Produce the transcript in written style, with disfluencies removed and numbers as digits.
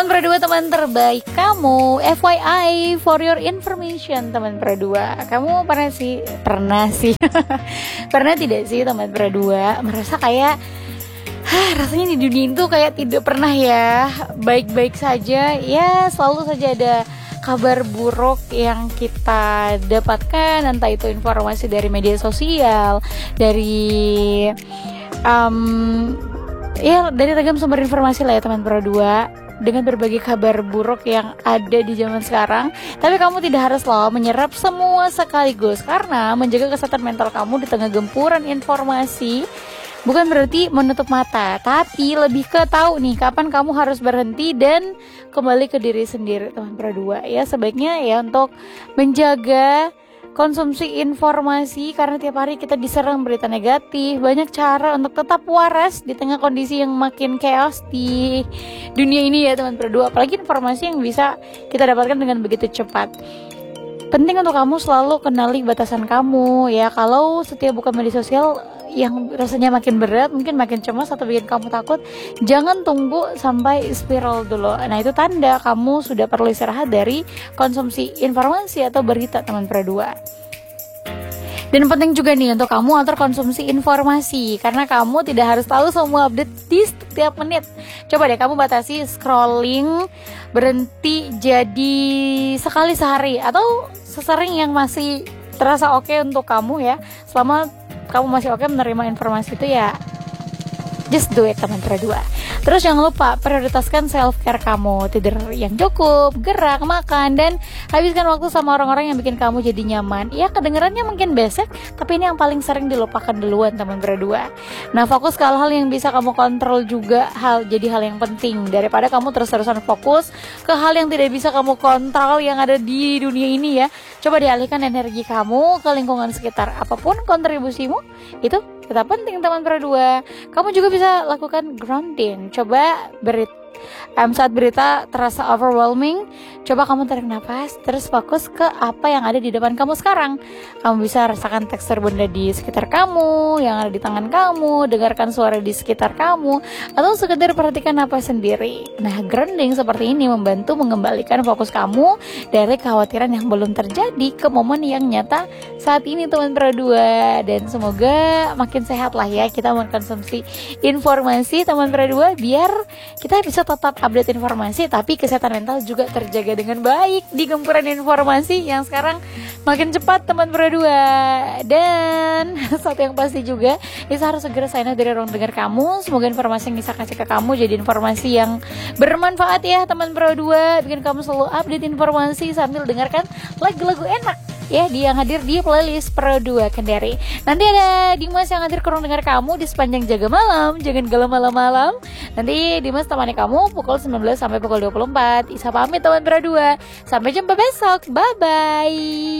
Teman Pro 2, teman terbaik kamu. FYI, for your information, teman Pro 2. Kamu pernah sih pernah tidak sih teman Pro 2 merasa kayak rasanya di dunia itu kayak tidak pernah ya baik-baik saja, ya selalu saja ada kabar buruk yang kita dapatkan, entah itu informasi dari media sosial, dari dari ragam sumber informasi lah ya teman Pro 2, dengan berbagai kabar buruk yang ada di zaman sekarang. Tapi kamu tidak harus selalu menyerap semua sekaligus, karena menjaga kesehatan mental kamu di tengah gempuran informasi bukan berarti menutup mata, tapi lebih ke tahu nih kapan kamu harus berhenti dan kembali ke diri sendiri teman Pro 2. Ya sebaiknya ya untuk menjaga konsumsi informasi, karena tiap hari kita diserang berita negatif. Banyak cara untuk tetap waras di tengah kondisi yang makin chaos di dunia ini ya teman Pro 2. Apalagi informasi yang bisa kita dapatkan dengan begitu cepat. Penting untuk kamu selalu kenali batasan kamu ya. Kalau setiap buka media sosial yang rasanya makin berat, mungkin makin cemas atau bikin kamu takut, jangan tunggu sampai spiral dulu. Nah itu tanda kamu sudah perlu istirahat dari konsumsi informasi atau berita teman Pro 2. Dan penting juga nih untuk kamu atur konsumsi informasi, karena kamu tidak harus tahu semua update di setiap menit. Coba deh kamu batasi scrolling, berhenti jadi sekali sehari atau sesering yang masih terasa oke untuk kamu ya. Selama kamu masih oke menerima informasi itu ya, just do it teman Pro 2. Terus jangan lupa prioritaskan self care kamu, tidur yang cukup, gerak, makan, dan habiskan waktu sama orang-orang yang bikin kamu jadi nyaman. Ya kedengarannya mungkin basic, tapi ini yang paling sering dilupakan duluan teman Pro 2. Nah fokus ke hal-hal yang bisa kamu kontrol juga jadi hal yang penting, daripada kamu terus-terusan fokus ke hal yang tidak bisa kamu kontrol yang ada di dunia ini ya. Coba dialihkan energi kamu ke lingkungan sekitar. Apapun kontribusimu itu tetap penting teman Pro 2. Kamu juga bisa lakukan grounding. Coba saat berita terasa overwhelming, coba kamu tarik nafas, terus fokus ke apa yang ada di depan kamu sekarang. Kamu bisa rasakan tekstur benda di sekitar kamu, yang ada di tangan kamu, dengarkan suara di sekitar kamu, atau sekedar perhatikan napas sendiri. Nah, grounding seperti ini membantu mengembalikan fokus kamu dari kekhawatiran yang belum terjadi ke momen yang nyata saat ini teman Pro 2. Dan semoga makin sehat lah ya kita mengkonsumsi informasi teman Pro 2, biar kita bisa tetap update informasi, tapi kesehatan mental juga terjaga dengan baik di gempuran informasi yang sekarang makin cepat teman Pro 2. Dan satu yang pasti juga, Isa harus segera sign out dari ruang dengar kamu. Semoga informasi yang Isa kasih ke kamu jadi informasi yang bermanfaat ya teman Pro 2, bikin kamu selalu update informasi sambil dengarkan lagu-lagu enak ya yang hadir di playlist Pro 2 Kendari. Nanti ada Dimas yang hadir ke ruang dengar kamu di sepanjang jaga malam. Jangan galau malam-malam. Nanti Dimas temani kamu pukul 19 sampai pukul 24. Isa pamit teman Pro 2. Sampai jumpa besok. Bye-bye.